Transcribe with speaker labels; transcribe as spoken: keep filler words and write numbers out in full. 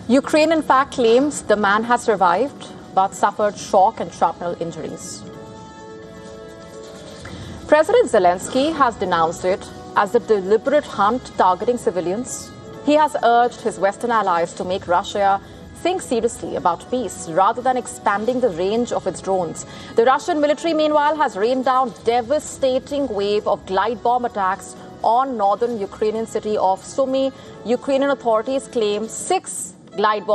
Speaker 1: Ukraine, in fact, claims the man has survived but suffered shock and shrapnel injuries. President Zelensky has denounced it as a deliberate hunt targeting civilians. He has urged his Western allies to make Russia think seriously about peace rather than expanding the range of its drones. The Russian military, meanwhile, has rained down devastating wave of glide bomb attacks on northern Ukrainian city of Sumy. Ukrainian authorities claim six glide bombs